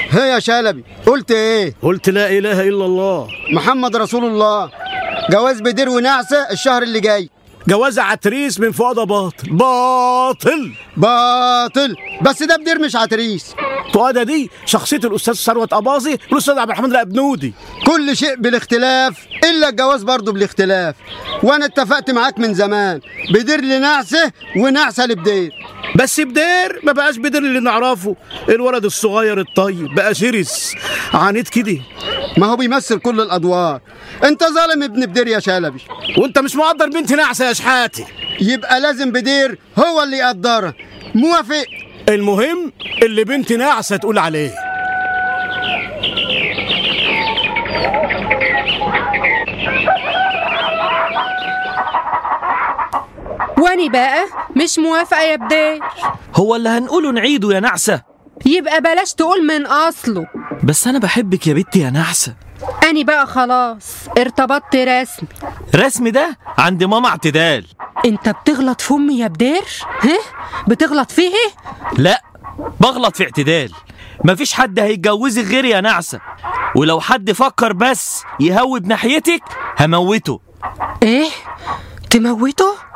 هي يا شلبي قلت ايه؟ قلت لا اله الا الله محمد رسول الله. جواز بدير ونعسة الشهر اللي جاي. جواز عتريس من فؤاد باطل باطل باطل. بس ده بدير مش عتريس. فؤاد دي شخصيه الاستاذ ثروت اباظي والاستاذ عبد الرحمن الابنودي. كل شيء بالاختلاف الا الجواز برضه بالاختلاف. وانا اتفقت معاك من زمان، بدير لنعسة ونعسة لبدير. بس بدير ما بقاش بدير اللي نعرفه. الولد الصغير الطيب بقى شرس عنيد كده. ما هو بيمثل كل الادوار. انت ظالم ابن بدير يا شلبي. وانت مش مقدر بنت نعسه يا شحاتي. يبقى لازم بدير هو اللي يقدرها. موافق؟ المهم اللي بنت نعسه تقول عليه. واني بقى مش موافقة يا بدير. هو اللي هنقوله نعيده يا نعسة. يبقى بلاش تقول من أصله. بس أنا بحبك يا بنتي يا نعسة. أني بقى خلاص ارتبطت رسمي. رسمي ده عند ماما اعتدال. انت بتغلط في أمي يا بدير؟ ها؟ بتغلط فيه؟ لا، بغلط في اعتدال. مفيش حد هيتجوزك غيري يا نعسة، ولو حد فكر بس يهوب ناحيتك هموته. ايه؟ تموته؟